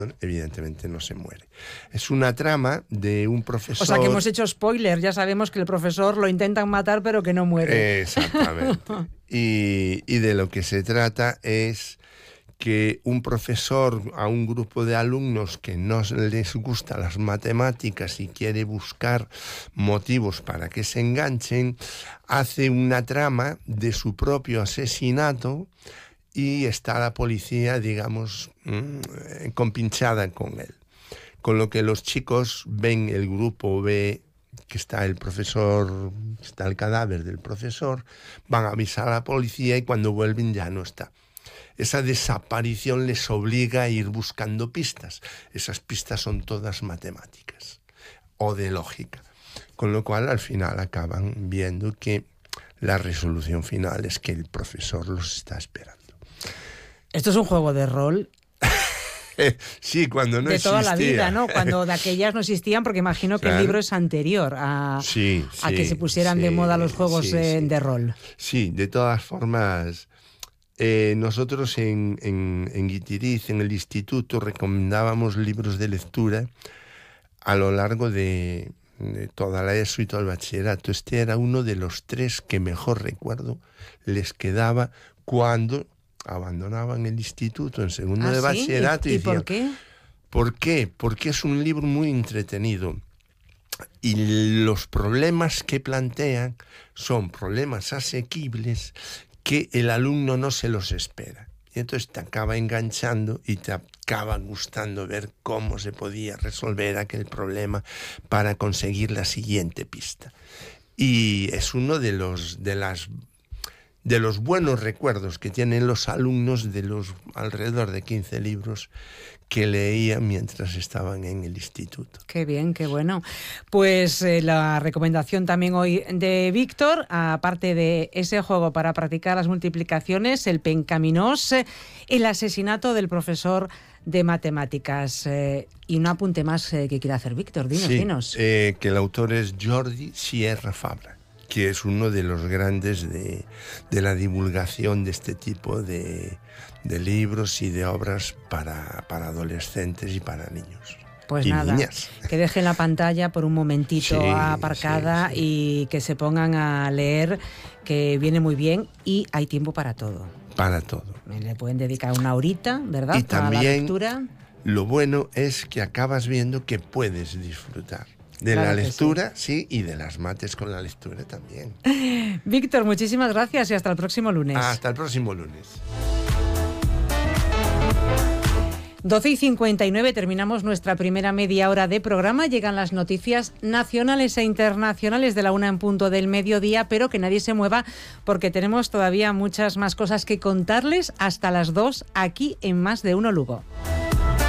evidentemente no se muere. Es una trama de un profesor... O sea que hemos hecho spoiler, ya sabemos que el profesor lo intentan matar pero que no muere. Exactamente. Y de lo que se trata es que un profesor a un grupo de alumnos que no les gusta las matemáticas y quiere buscar motivos para que se enganchen, hace una trama de su propio asesinato y está la policía, digamos, compinchada con él. Con lo que los chicos ven, el grupo ve que está el profesor, está el cadáver del profesor, van a avisar a la policía y cuando vuelven ya no está. Esa desaparición les obliga a ir buscando pistas. Esas pistas son todas matemáticas o de lógica. Con lo cual, al final, acaban viendo que la resolución final es que el profesor los está esperando. Esto es un juego de rol. Sí, cuando no existía. De toda la vida, ¿no? Cuando de aquellas no existían, porque imagino que el libro es anterior a que se pusieran de moda los juegos de rol. Sí, de todas formas... nosotros en Guitiriz, en el instituto, recomendábamos libros de lectura a lo largo de toda la ESO y todo el bachillerato. Este era uno de los 3 que mejor recuerdo les quedaba cuando abandonaban el instituto en segundo de bachillerato. ¿Y por qué? ¿Por qué? Porque es un libro muy entretenido. Y los problemas que plantean son problemas asequibles que el alumno no se los espera. Y entonces te acaba enganchando y te acaba gustando ver cómo se podía resolver aquel problema para conseguir la siguiente pista. Y es uno de los buenos recuerdos que tienen los alumnos de los alrededor de 15 libros que leían mientras estaban en el instituto. Qué bien, qué bueno. Pues la recomendación también hoy de Víctor, aparte de ese juego para practicar las multiplicaciones, el Pencaminós, el asesinato del profesor de matemáticas. Y un apunte más que quiere hacer Víctor, dinos. Que el autor es Jordi Sierra Fabra, que es uno de los grandes de la divulgación de este tipo de libros y de obras para adolescentes y para niños. Pues y nada, niñas. Que dejen la pantalla por un momentito aparcada y que se pongan a leer, que viene muy bien y hay tiempo para todo. Para todo. Le pueden dedicar una horita, ¿verdad? Y para también la lectura. Lo bueno es que acabas viendo que puedes disfrutar de la lectura, sí, y de las mates con la lectura también. Víctor, muchísimas gracias y hasta el próximo lunes. Hasta el próximo lunes. 12:59, terminamos nuestra primera media hora de programa. Llegan las noticias nacionales e internacionales de la 1:00 del mediodía, pero que nadie se mueva porque tenemos todavía muchas más cosas que contarles hasta las 2 aquí en Más de Uno Lugo.